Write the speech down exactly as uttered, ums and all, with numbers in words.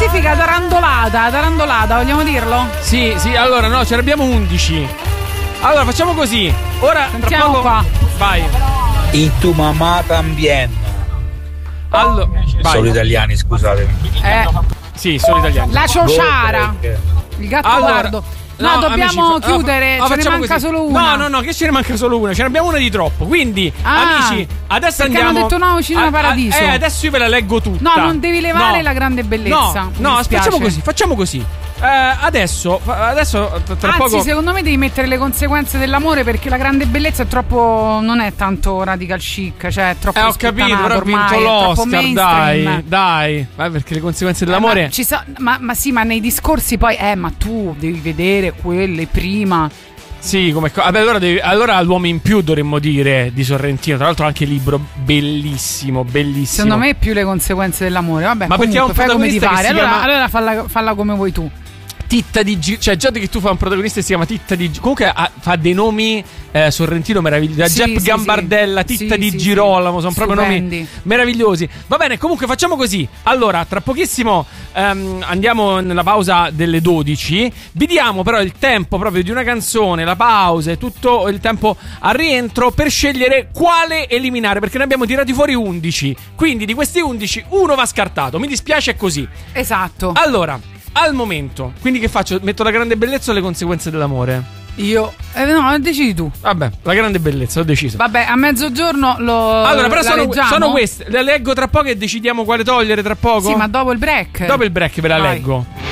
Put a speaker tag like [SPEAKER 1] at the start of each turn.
[SPEAKER 1] classifica tarandolata, tarandolata, vogliamo dirlo?
[SPEAKER 2] Sì, sì, allora no, ce ne abbiamo undici. Allora facciamo così. Ora
[SPEAKER 1] Sentiamo
[SPEAKER 2] tra poco
[SPEAKER 1] qua.
[SPEAKER 2] vai.
[SPEAKER 3] Y tu mamá también.
[SPEAKER 2] Allora, vai.
[SPEAKER 3] Solo italiani, scusatemi.
[SPEAKER 1] Eh,
[SPEAKER 2] Sì, solo italiani.
[SPEAKER 1] la ciociara, il gatto
[SPEAKER 2] Allora,
[SPEAKER 1] guardo. No,
[SPEAKER 2] no,
[SPEAKER 1] dobbiamo
[SPEAKER 2] amici, fa-
[SPEAKER 1] chiudere,
[SPEAKER 2] no,
[SPEAKER 1] ce ne
[SPEAKER 2] facciamo
[SPEAKER 1] manca
[SPEAKER 2] così.
[SPEAKER 1] solo una.
[SPEAKER 2] No, no, no, che ce ne manca solo una. Ce ne abbiamo una di troppo. Quindi,
[SPEAKER 1] Ah,
[SPEAKER 2] amici, adesso
[SPEAKER 1] perché
[SPEAKER 2] andiamo.
[SPEAKER 1] hanno detto no, Cinema
[SPEAKER 2] a- a-
[SPEAKER 1] Paradiso.
[SPEAKER 2] Eh, adesso io ve la leggo tutta.
[SPEAKER 1] No, non devi levare
[SPEAKER 2] No.
[SPEAKER 1] la grande bellezza.
[SPEAKER 2] No,
[SPEAKER 1] mi
[SPEAKER 2] no,
[SPEAKER 1] dispiace.
[SPEAKER 2] facciamo così, facciamo così. Eh, adesso, adesso tra
[SPEAKER 1] Anzi,
[SPEAKER 2] poco.
[SPEAKER 1] secondo me devi mettere le conseguenze dell'amore, perché la grande bellezza è troppo. Non è tanto radical chic, cioè è troppo.
[SPEAKER 2] Eh, ho capito,
[SPEAKER 1] sputtanato
[SPEAKER 2] però ha
[SPEAKER 1] ormai,
[SPEAKER 2] vinto
[SPEAKER 1] è troppo
[SPEAKER 2] l'Oscar,
[SPEAKER 1] mainstream.
[SPEAKER 2] dai, dai. Vai, perché le conseguenze
[SPEAKER 1] Eh,
[SPEAKER 2] dell'amore.
[SPEAKER 1] ma, ci so- ma, ma sì, ma nei discorsi poi, eh, ma tu devi vedere quelle prima.
[SPEAKER 2] Sì, come. co- Vabbè, allora, devi- allora l'uomo in più dovremmo dire di Sorrentino. Tra l'altro, anche libro bellissimo, bellissimo.
[SPEAKER 1] Secondo me più le conseguenze dell'amore. Vabbè,
[SPEAKER 2] Ma perché
[SPEAKER 1] comunque,
[SPEAKER 2] è un
[SPEAKER 1] fai come ti
[SPEAKER 2] protagonista che
[SPEAKER 1] pare.
[SPEAKER 2] si
[SPEAKER 1] Allora,
[SPEAKER 2] chiama-
[SPEAKER 1] allora falla, falla come vuoi tu.
[SPEAKER 2] Titta di Gi- cioè già che tu fai un protagonista e si chiama Titta di Gi- comunque ha- fa dei nomi eh, Sorrentino meravigliosi. Da
[SPEAKER 1] Sì,
[SPEAKER 2] Jeff
[SPEAKER 1] sì,
[SPEAKER 2] Gambardella,
[SPEAKER 1] sì.
[SPEAKER 2] Titta
[SPEAKER 1] Sì,
[SPEAKER 2] di
[SPEAKER 1] sì,
[SPEAKER 2] Girolamo, sono proprio
[SPEAKER 1] Stupendi.
[SPEAKER 2] nomi meravigliosi. Va bene, comunque facciamo così. Allora, tra pochissimo ehm, andiamo nella pausa delle dodici. Vi diamo però il tempo proprio di una canzone, la pausa e tutto il tempo al rientro per scegliere quale eliminare, perché ne abbiamo tirati fuori undici. Quindi di questi undici uno va scartato. Mi dispiace, è così.
[SPEAKER 1] Esatto.
[SPEAKER 2] Allora, al momento, quindi che faccio? Metto la grande bellezza o le conseguenze dell'amore?
[SPEAKER 1] Io. Eh, no, decidi tu.
[SPEAKER 2] Vabbè, la grande bellezza, ho deciso.
[SPEAKER 1] Vabbè, a mezzogiorno lo.
[SPEAKER 2] Allora, però
[SPEAKER 1] la
[SPEAKER 2] sono,
[SPEAKER 1] leggiamo?
[SPEAKER 2] sono queste. Le leggo tra poco e decidiamo quale togliere tra poco.
[SPEAKER 1] Sì, ma dopo il break.
[SPEAKER 2] Dopo il break ve la
[SPEAKER 1] Vai.
[SPEAKER 2] leggo.